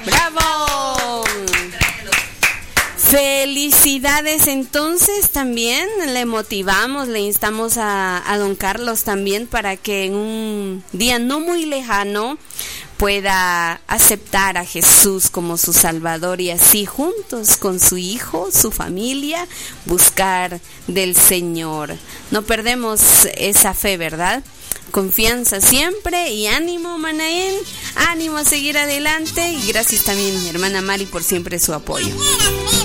¡Bravo! Felicidades. Entonces también le motivamos, le instamos a don Carlos también para que en un día no muy lejano pueda aceptar a Jesús como su Salvador y así juntos con su hijo, su familia, buscar del Señor. No perdemos esa fe, ¿verdad? Confianza siempre y ánimo, Manaén, ánimo a seguir adelante y gracias también, mi hermana Mari, por siempre su apoyo.